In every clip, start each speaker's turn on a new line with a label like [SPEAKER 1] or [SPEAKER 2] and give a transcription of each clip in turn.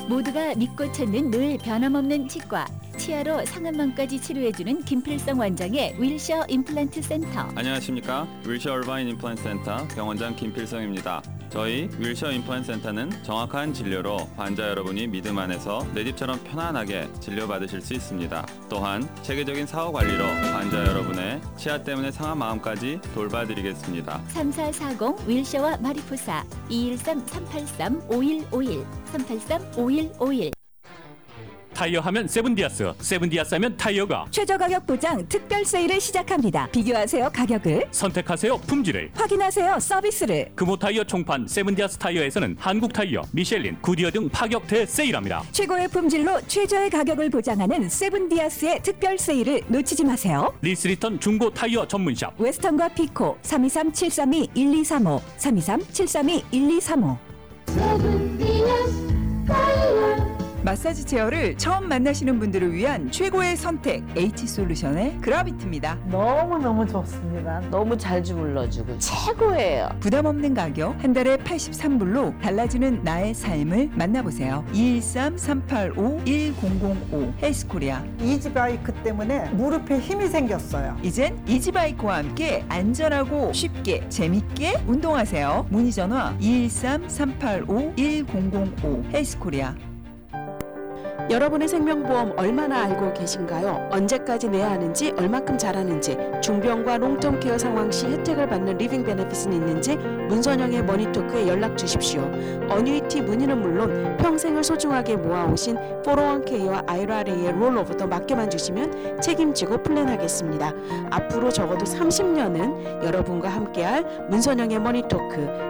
[SPEAKER 1] 모두가 믿고 찾는 늘 변함없는 치과. 치아로 상안망까지 치료해주는 김필성 원장의 윌셔 임플란트 센터.
[SPEAKER 2] 안녕하십니까. 윌셔 얼바인 임플란트 센터 병원장 김필성입니다. 저희 윌셔 임플란트 센터는 정확한 진료로 환자 여러분이 믿음 안에서 내 집처럼 편안하게 진료받으실 수 있습니다. 또한 체계적인 사후 관리로 환자 여러분의 치아 때문에 상한 마음까지 돌봐드리겠습니다.
[SPEAKER 1] 3440 윌셔와 마리포사 213-383-5151 383-5151.
[SPEAKER 3] 타이어 하면 세븐디아스, 세븐디아스 하면 타이어가
[SPEAKER 4] 최저 가격 보장 특별 세일을 시작합니다. 비교하세요 가격을,
[SPEAKER 3] 선택하세요 품질을,
[SPEAKER 4] 확인하세요 서비스를.
[SPEAKER 3] 금호 타이어 총판 세븐디아스 타이어에서는 한국 타이어, 미셸린, 구디어 등 파격 대세일합니다.
[SPEAKER 4] 최고의 품질로 최저의 가격을 보장하는 세븐디아스의 특별 세일을 놓치지 마세요.
[SPEAKER 3] 리스리턴 중고 타이어 전문샵
[SPEAKER 4] 웨스턴과 피코 323-732-1235 323-732-1235.
[SPEAKER 5] 마사지 체어를 처음 만나시는 분들을 위한 최고의 선택 H솔루션의 그라비트입니다.
[SPEAKER 6] 너무너무 좋습니다. 너무 잘 주물러주고 최고예요.
[SPEAKER 5] 부담 없는 가격, 한 달에 83불로 달라지는 나의 삶을 만나보세요. 213-385-1005 헬스코리아.
[SPEAKER 6] 이지바이크 때문에 무릎에 힘이 생겼어요.
[SPEAKER 5] 이젠 이지바이크와 함께 안전하고 쉽게 재밌게 운동하세요. 문의 전화 213-385-1005 헬스코리아.
[SPEAKER 7] 여러분의 생명보험 얼마나 알고 계신가요? 언제까지 내야 하는지, 얼마큼 잘하는지, 중병과 롱텀케어 상황 시 혜택을 받는 리빙 베네핏은 있는지 문선영의 머니토크에 연락 주십시오. 어뉴이티 문의는 물론 평생을 소중하게 모아오신 401k와 IRA의 롤오버도 맡겨만 주시면 책임지고 플랜하겠습니다. 앞으로 적어도 30년은 여러분과 함께할 문선영의 머니토크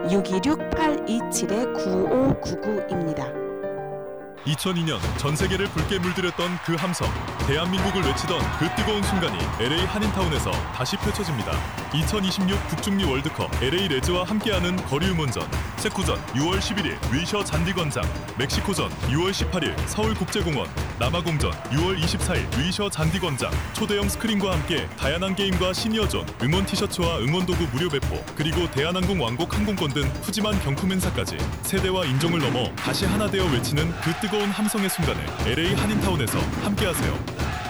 [SPEAKER 7] 626-827-9599입니다.
[SPEAKER 8] 2002년 전 세계를 붉게 물들였던 그 함성, 대한민국을 외치던 그 뜨거운 순간이 LA 한인타운에서 다시 펼쳐집니다. 2026 북중미 월드컵 LA 레즈와 함께하는 거리응원전, 체코전 6월 11일 윌셔 잔디광장, 멕시코전 6월 18일 서울국제공원, 남아공전 6월 24일 윌셔 잔디광장, 초대형 스크린과 함께 다양한 게임과 시니어존, 응원 티셔츠와 응원도구 무료 배포, 그리고 대한항공 왕복 항공권 등 푸짐한 경품 행사까지 세대와 인종을 넘어 다시 하나 되어 외치는 그 뜨거운 함성의 순간을 LA 한인타운에서 함께하세요.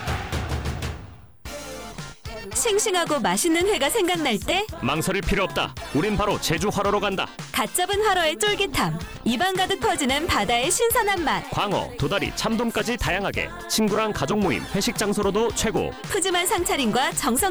[SPEAKER 9] 싱싱하고 맛있는 회가 생각날 때
[SPEAKER 3] 망설일 필요 없다. 우린 바로 제주 활어로 간다.
[SPEAKER 9] 갓 잡은 활어의 쫄깃함, 입안 가득 퍼지는 바다의 신선한 맛,
[SPEAKER 3] 광어, 도다리, 참돔까지 다양하게 친구랑 가족 모임, 회식 장소로도 최고.
[SPEAKER 9] 푸짐한 상차림과 정성